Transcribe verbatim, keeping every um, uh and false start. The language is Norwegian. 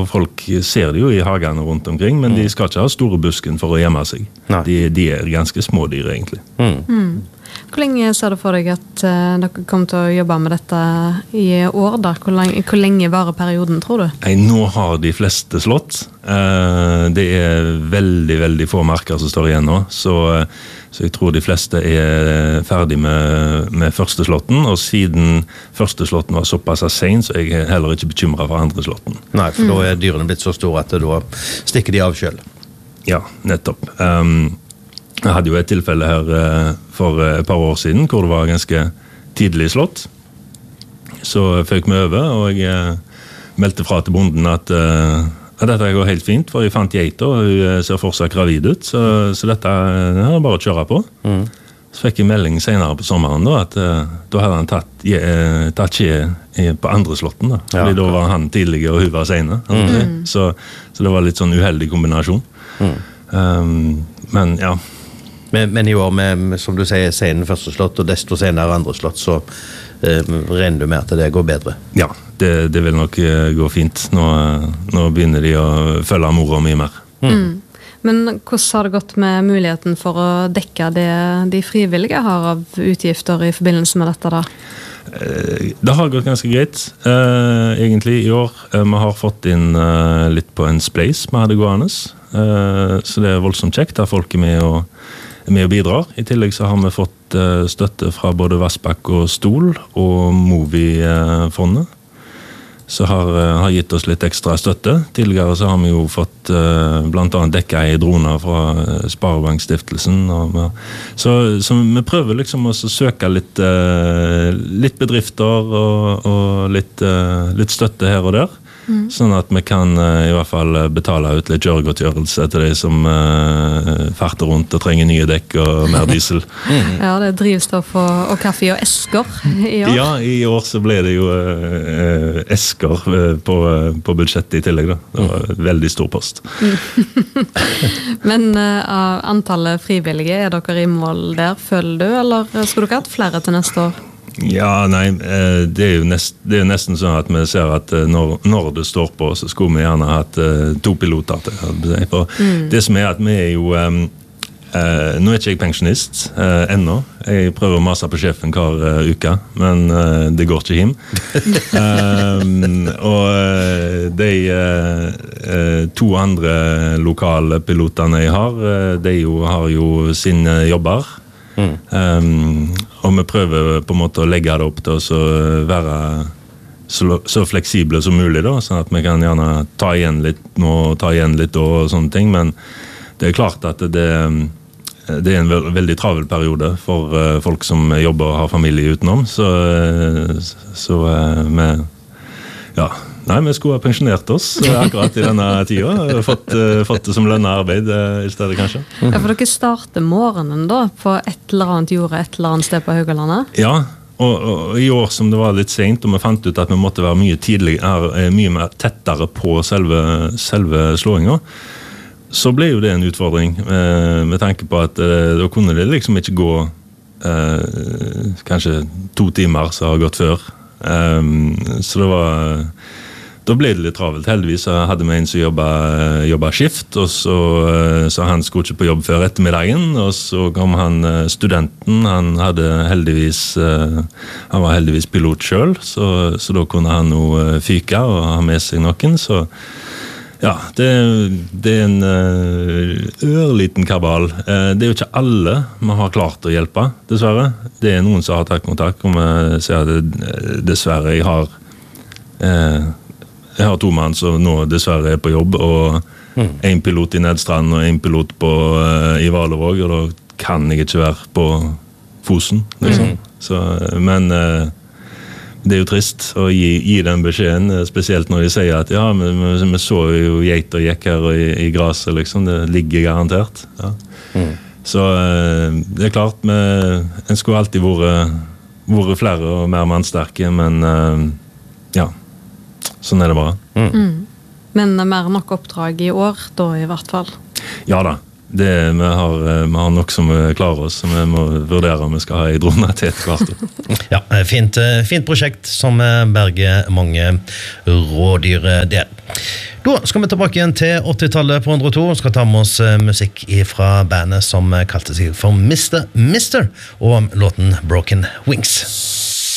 for folk ser det jo i hagene rundt omkring, men mm. de skal ikke ha store busken for å gjemme seg. De, de er ganske små dyr, egentlig. Mm. Mm. Hvor lenge ser du for deg at uh, dere kommer til å jobbe med dette i år? Da? Hvor, lang, hvor lenge varer perioden, tror du? Nei, nå har de fleste slått. Uh, det er veldig, veldig få merker som står igjen nå, så, uh, så jeg tror de fleste er ferdig med, med første slåtten, og siden første slåtten var såpass sen, så er jeg heller ikke bekymret for andre slåtten. Nei, for mm. da er dyrene blitt så store at da stikker de av selv. Ja, nettopp. Um, Jeg hadde jo et tilfelle her uh, for et par år siden, hvor det var ganske tidlig slått. Så fikk vi over, og jeg uh, meldte fra til bonden at, uh, at dette går helt fint, for jeg fant geita, og hun ser fortsatt gravid ut, så, så dette uh, er bare å kjøre på. Mm. Så fikk jeg melding senere på sommeren da, at uh, da hadde han tatt, uh, tatt skje på andre slåtten, da. Fordi ja, da var han tidlig og hun var sene. Mm. Så, så det var litt sånn uheldig kombinasjon. Mm. Um, men ja, Men, men i år, med, med, som du sier, sen første slått, og desto senere andre slått, så eh, regner du med at det går bedre? Ja, det, det vil nok gå fint. Nå, nå begynner de å følge mora mye mer. Mm. Mm. Men hvordan har det gått med muligheten for å dekke det de frivillige har av utgifter i forbindelse med dette da? Det har gått ganske greit, eh, egentlig, i år. Vi har fått inn eh, litt på en spleis vi hadde gående, eh, så det er voldsomt kjekt at folk er med og med og bidrar. I tillegg så har vi fått uh, støtte fra både Vassbakk og Stol og Movi-fondet. Så har, uh, har gitt oss litt ekstra støtte. Tidligere så har vi jo fått uh, blant annet dekka i droner fra uh, Sparebankstiftelsen. Og, uh, så, så vi prøver liksom å søke litt, uh, litt bedrifter og, og litt, uh, litt støtte her og der. Mm. Sånn at vi kan uh, i hvert fall betale ut litt kjøregodtgjørelse til de som uh, farter rundt og trenger nye dekk og mer diesel. Mm. Ja, det er drivstoff og, og kaffe og esker i år. Ja, i år så ble det jo uh, esker på, uh, på budsjettet i tillegg da. Det var en veldig stor post. Men uh, antallet frivillige, er dere i mål der, føler du, eller skulle dere hatt flere til neste år? Ja, nei, det er jo nest, det er nesten sånn at vi ser at når, når det står på, så skulle vi gjerne hatt uh, to piloter til. For mm. det som er at vi er jo, um, uh, nå er ikke jeg pensjonist uh, ennå. Jeg prøver å mase på sjefen hver uh, uke, men uh, det går ikke hjem. um, og uh, de uh, uh, to andre lokale pilotene jeg har, uh, de jo, har jo sine jobber. Mm. Um, og vi prøver på en måte å legge det opp til å være så, så fleksible som mulig da, sånn at vi kan gjerne ta igjen litt nå og ta igjen litt og sånne ting, men det er klart at det, det er en veld, veldig travel periode for uh, folk som jobber og har familie utenom, så, så uh, vi ja Nei, vi skulle ha pensjonert oss akkurat i denne tida. Fått, uh, fått det som lønnet arbeid uh, i stedet, kanskje. Ja, for dere starter morgenen da, på et eller annet jord, et eller annet sted på Haugalandet? Ja, og, og i år som det var litt sent, og vi fant ut at vi måtte være mye tidligere, mye mer tettere på selve, selve slåingen, så ble jo det en utfordring, uh, med tanke på at uh, da kunne det liksom ikke gå uh, kanskje to timer som har gått før. Um, så det var... Da ble det litt travelt. Heldigvis hadde vi en som jobbet, jobbet skift, og så, så han skulle ikke på jobb før ettermiddagen, og så kom han studenten, han hadde heldigvis, han var heldigvis pilot selv, så, så da kunne han jo fyke og ha med seg noen, så ja, det, det er en ørliten kabal. Det er jo ikke alle vi har klart å hjelpe, dessverre. Det er noen som har tatt kontakt, og vi ser at det, dessverre jeg har eh, Jeg har to mann som nå dessverre er på jobb, og mm. en pilot i Nedstrand og en pilot på, uh, i Valervåg, og da kan jeg ikke være på Fosen. Liksom. Mm. Så, men uh, det er jo trist å gi, gi den beskjeden, spesielt når de sier at ja, vi, vi så jo geit og gikk her i, i graset, liksom. Det ligger garantert. Ja. Mm. Så uh, det er klart, vi, en skulle alltid vært, vært flere og mer mannsterke, men uh, ja, sånn er det bare. Mm. Mm. Men mer nok oppdrag i år, da i hvert fall? Ja da. Det, vi, har, vi har nok som klarer oss, så vi må vurdere om vi skal ha i drone til et kvart år. Ja, fint, fint prosjekt som berger mange rådyr der. Da skal vi tilbake igjen til åttitallet på hundre og to, og skal ta med oss musikk fra bandet som kalte seg for mister mister, og låten Broken Wings.